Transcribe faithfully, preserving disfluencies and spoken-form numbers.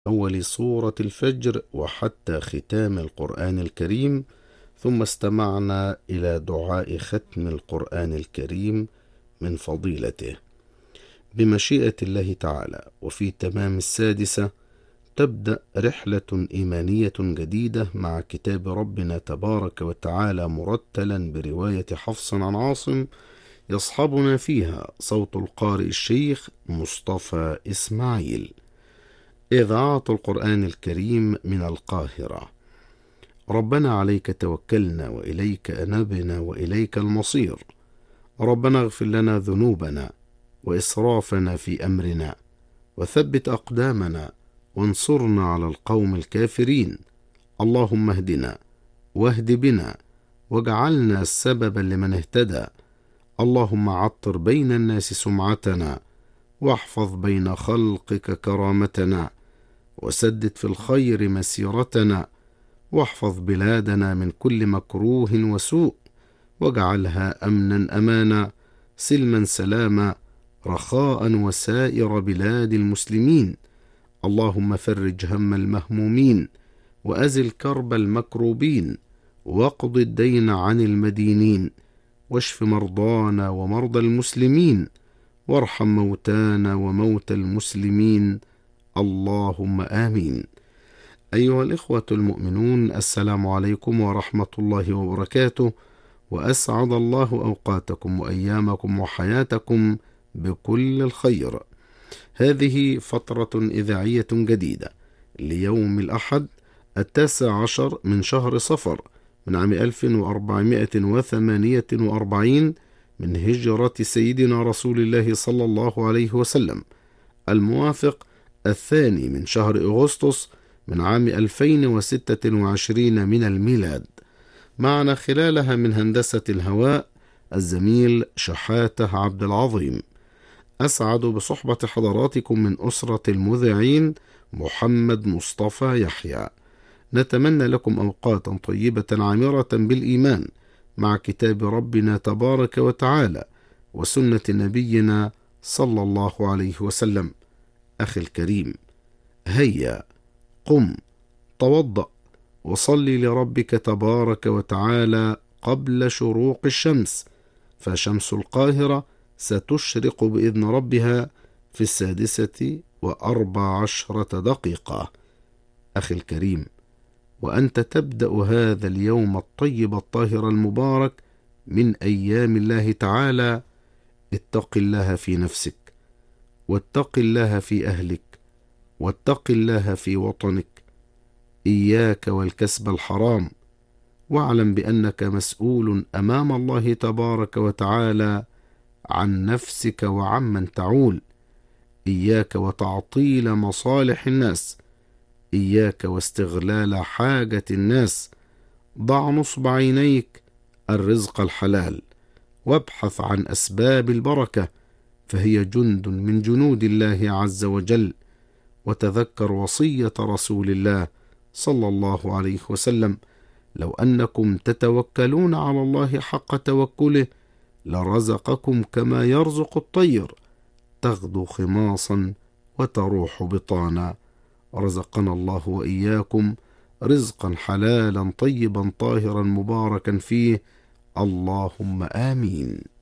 أول سورة الفجر وحتى ختام القرآن الكريم، ثم استمعنا إلى دعاء ختم القرآن الكريم من فضيلته بمشيئة الله تعالى. وفي تمام السادسة تبدأ رحلة إيمانية جديدة مع كتاب ربنا تبارك وتعالى مرتلا برواية حفص عن عاصم، يصحبنا فيها صوت القارئ الشيخ مصطفى إسماعيل. إذاعة القرآن الكريم من القاهرة. ربنا عليك توكلنا وإليك أنبنا وإليك المصير. ربنا اغفر لنا ذنوبنا وإسرافنا في أمرنا وثبت أقدامنا وانصرنا على القوم الكافرين. اللهم اهدنا واهد بنا واجعلنا سببا لمن اهتدى. اللهم عطر بين الناس سمعتنا واحفظ بين خلقك كرامتنا وسدد في الخير مسيرتنا واحفظ بلادنا من كل مكروه وسوء واجعلها أمنا أمانا سلما سلاما رخاء وسائر بلاد المسلمين. اللهم فرج هم المهمومين وأزل كرب المكروبين واقض الدين عن المدينين واشف مرضانا ومرضى المسلمين وارحم موتانا وموتى المسلمين. اللهم آمين. أيها الإخوة المؤمنون، السلام عليكم ورحمة الله وبركاته، وأسعد الله أوقاتكم وأيامكم وحياتكم بكل الخير. هذه فترة إذاعية جديدة ليوم الأحد التاسع عشر من شهر صفر من عام ألف وأربعمائة وثمانية وأربعين من هجرة سيدنا رسول الله صلى الله عليه وسلم، الموافق الثاني من شهر أغسطس من عام ألفين وستة وعشرين من الميلاد. معنا خلالها من هندسة الهواء الزميل شحاتة عبد العظيم. أسعد بصحبة حضراتكم من أسرة المذيعين محمد مصطفى يحيى. نتمنى لكم أوقاتا طيبة عامرة بالإيمان مع كتاب ربنا تبارك وتعالى وسنة نبينا صلى الله عليه وسلم. أخي الكريم، هيا قم توضأ وصلي لربك تبارك وتعالى قبل شروق الشمس، فشمس القاهرة ستشرق بإذن ربها في السادسة وأربع عشرة دقيقة. أخي الكريم، وأنت تبدأ هذا اليوم الطيب الطاهر المبارك من أيام الله تعالى، اتق الله في نفسك، واتق الله في أهلك، واتق الله في وطنك. إياك والكسب الحرام، واعلم بأنك مسؤول أمام الله تبارك وتعالى عن نفسك وعمن تعول. إياك وتعطيل مصالح الناس، إياك واستغلال حاجة الناس. ضع نصب عينيك الرزق الحلال وابحث عن أسباب البركة، فهي جند من جنود الله عز وجل. وتذكر وصية رسول الله صلى الله عليه وسلم: لو أنكم تتوكلون على الله حق توكله لرزقكم كما يرزق الطير تغدو خماصا وتروح بطانا. رزقنا الله وإياكم رزقا حلالا طيبا طاهرا مباركا فيه. اللهم آمين.